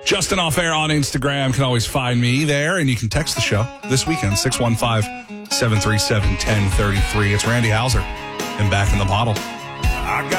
Justin Off Air on Instagram. Can always find me there, and you can text the show this weekend, 615-737-1033. It's Randy Hauser and Back in the Bottle.